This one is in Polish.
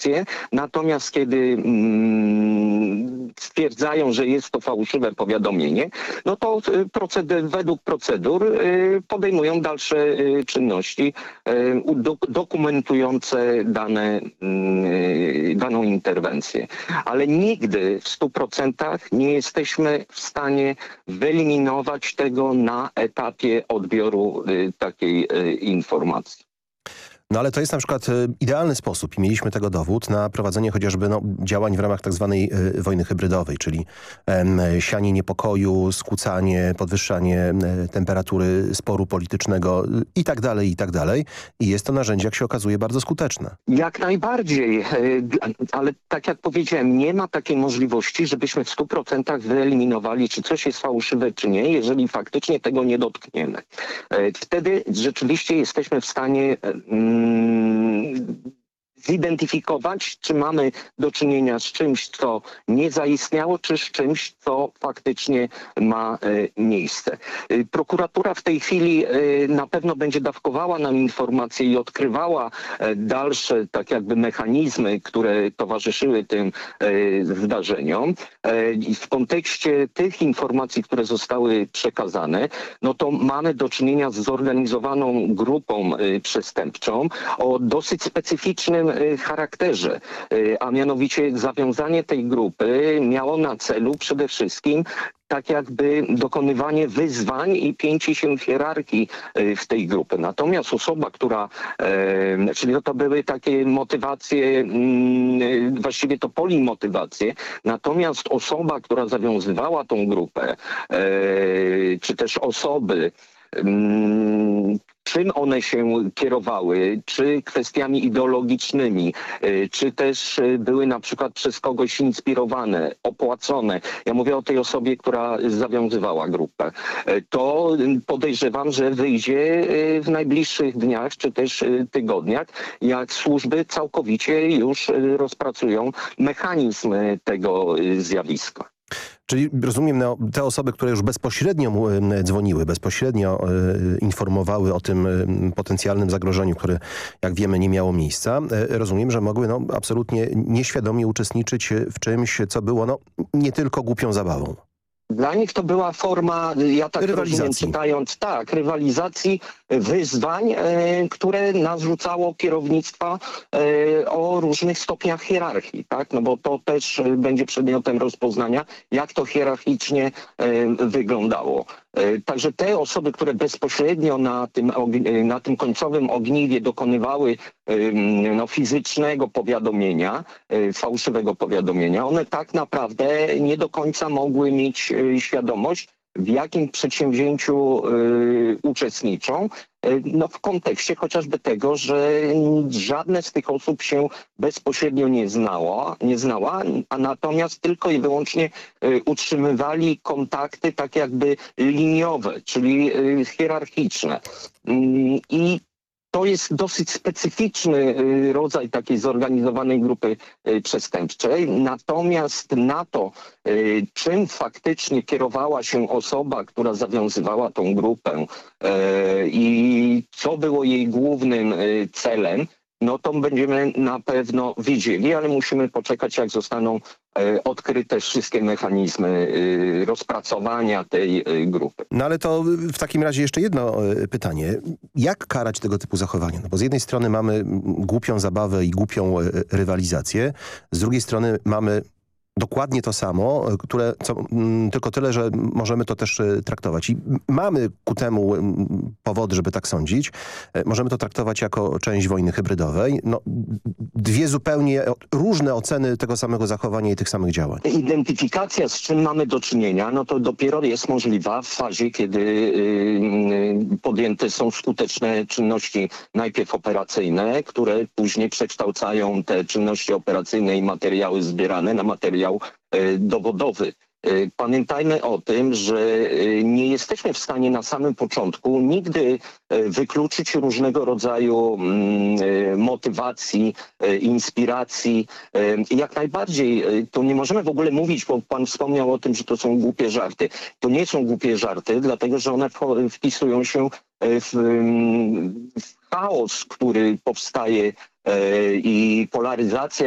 informacje, natomiast kiedy stwierdzają, że jest to fałszywe powiadomienie, no to według procedur podejmują dalsze czynności dokumentujące daną interwencję. Ale nigdy w 100% nie jesteśmy w stanie wyeliminować tego na etapie odbioru takiej informacji. No ale to jest na przykład idealny sposób i mieliśmy tego dowód na prowadzenie chociażby działań w ramach tak zwanej wojny hybrydowej, czyli sianie niepokoju, skłócanie, podwyższanie temperatury sporu politycznego i tak dalej, i tak dalej. I jest to narzędzie, jak się okazuje, bardzo skuteczne. Jak najbardziej, ale tak jak powiedziałem, nie ma takiej możliwości, żebyśmy w 100% wyeliminowali, czy coś jest fałszywe, czy nie, jeżeli faktycznie tego nie dotkniemy. Wtedy rzeczywiście jesteśmy w stanie zidentyfikować, czy mamy do czynienia z czymś, co nie zaistniało, czy z czymś, co faktycznie ma miejsce. Prokuratura w tej chwili na pewno będzie dawkowała nam informacje i odkrywała dalsze tak jakby mechanizmy, które towarzyszyły tym zdarzeniom. W kontekście tych informacji, które zostały przekazane, no to mamy do czynienia z zorganizowaną grupą przestępczą o dosyć specyficznym charakterze, a mianowicie zawiązanie tej grupy miało na celu przede wszystkim tak jakby dokonywanie wyzwań i pięcie się w hierarchii w tej grupy. Natomiast osoba, która, czyli to były takie motywacje, właściwie to polimotywacje, natomiast osoba, która zawiązywała tą grupę, czy też osoby, czym one się kierowały, czy kwestiami ideologicznymi, czy też były na przykład przez kogoś inspirowane, opłacone. Ja mówię o tej osobie, która zawiązywała grupę. To podejrzewam, że wyjdzie w najbliższych dniach, czy też tygodniach, jak służby całkowicie już rozpracują mechanizm tego zjawiska. Czyli rozumiem, te osoby, które już bezpośrednio dzwoniły, bezpośrednio informowały o tym potencjalnym zagrożeniu, które jak wiemy nie miało miejsca, rozumiem, że mogły absolutnie nieświadomie uczestniczyć w czymś, co było nie tylko głupią zabawą. Dla nich to była forma, ja tak rozumiem, czytając, rywalizacji, wyzwań, które narzucało kierownictwa o różnych stopniach hierarchii, tak? No bo to też będzie przedmiotem rozpoznania, jak to hierarchicznie wyglądało. Także te osoby, które bezpośrednio na tym końcowym ogniwie dokonywały fizycznego powiadomienia, fałszywego powiadomienia, one tak naprawdę nie do końca mogły mieć świadomość, w jakim przedsięwzięciu uczestniczą, w kontekście chociażby tego, że żadne z tych osób się bezpośrednio nie znała, a natomiast tylko i wyłącznie utrzymywali kontakty tak jakby liniowe, czyli hierarchiczne. I to jest dosyć specyficzny rodzaj takiej zorganizowanej grupy przestępczej. Natomiast na to, czym faktycznie kierowała się osoba, która zawiązywała tą grupę i co było jej głównym celem, to będziemy na pewno wiedzieli, ale musimy poczekać, jak zostaną odkryte wszystkie mechanizmy rozpracowania tej grupy. No ale to w takim razie jeszcze jedno pytanie. Jak karać tego typu zachowania? Bo z jednej strony mamy głupią zabawę i głupią rywalizację, z drugiej strony mamy dokładnie to samo, tylko tyle, że możemy to też traktować. I mamy ku temu powody, żeby tak sądzić. Możemy to traktować jako część wojny hybrydowej. Dwie zupełnie różne oceny tego samego zachowania i tych samych działań. Identyfikacja, z czym mamy do czynienia, to dopiero jest możliwa w fazie, kiedy podjęte są skuteczne czynności najpierw operacyjne, które później przekształcają te czynności operacyjne i materiały zbierane na materiał dowodowy. Pamiętajmy o tym, że nie jesteśmy w stanie na samym początku nigdy wykluczyć różnego rodzaju motywacji, inspiracji. Jak najbardziej tu nie możemy w ogóle mówić, bo pan wspomniał o tym, że to są głupie żarty. To nie są głupie żarty, dlatego że one wpisują się w chaos, który powstaje i polaryzacja